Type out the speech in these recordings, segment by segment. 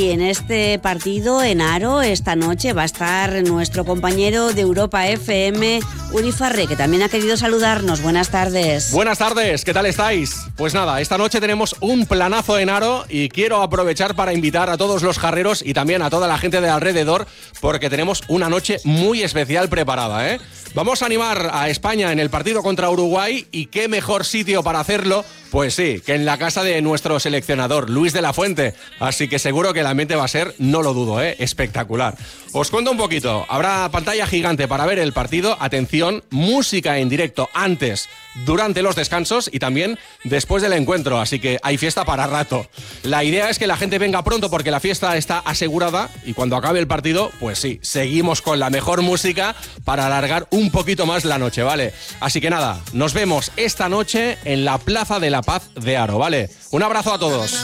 Y en este partido, en Aro, esta noche va a estar nuestro compañero de Europa FM, Uri Farré, que también ha querido saludarnos. Buenas tardes. Buenas tardes, ¿qué tal estáis? Pues nada, esta noche tenemos un planazo en Aro y quiero aprovechar para invitar a todos los jarreros y también a toda la gente de alrededor, porque tenemos una noche muy especial preparada, ¿eh? Vamos a animar a España en el partido contra Uruguay, y qué mejor sitio para hacerlo, pues sí, que en la casa de nuestro seleccionador, Luis de la Fuente. Así que seguro que el ambiente va a ser, no lo dudo, espectacular. Os cuento un poquito, habrá pantalla gigante para ver el partido, atención, música en directo antes, durante los descansos y también después del encuentro, así que hay fiesta para rato. La idea es que la gente venga pronto porque la fiesta está asegurada, y cuando acabe el partido, pues sí, seguimos con la mejor música para alargar un poquito más la noche, ¿vale? Así que nada, nos vemos esta noche en la Plaza de la Paz de Aro, ¿vale? Un abrazo a todos.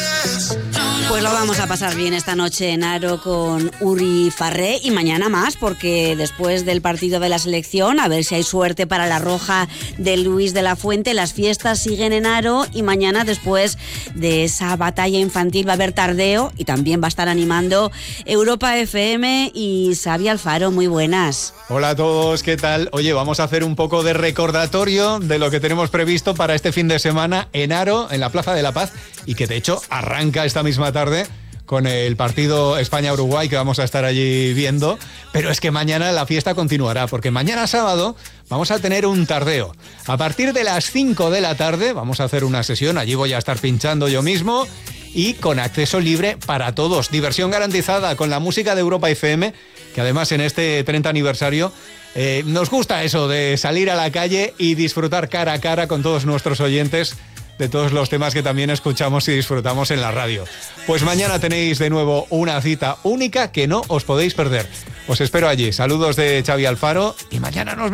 Pues lo vamos a pasar bien esta noche en Aro con Uri Farré, y mañana más, porque después del partido de la selección, a ver si hay suerte para la roja de Luis de la Fuente, las fiestas siguen en Aro, y mañana, después de esa batalla infantil, va a haber tardeo y también va a estar animando Europa FM y Xavi Alfaro. Muy buenas. Hola a todos, ¿qué tal? Oye, vamos a hacer un poco de recordatorio de lo que tenemos previsto para este fin de semana en Aro, en la Plaza de la Paz, y que de hecho arranca esta misma tarde con el partido España-Uruguay, que vamos a estar allí viendo. Pero es que mañana la fiesta continuará, porque mañana sábado vamos a tener un tardeo. A partir de las 5 de la tarde vamos a hacer una sesión, allí voy a estar pinchando yo mismo, y con acceso libre para todos. Diversión garantizada con la música de Europa FM, que además en este 30 aniversario nos gusta eso de salir a la calle y disfrutar cara a cara con todos nuestros oyentes de todos los temas que también escuchamos y disfrutamos en la radio. Pues mañana tenéis de nuevo una cita única que no os podéis perder. Os espero allí. Saludos de Xavi Alfaro y mañana nos vemos.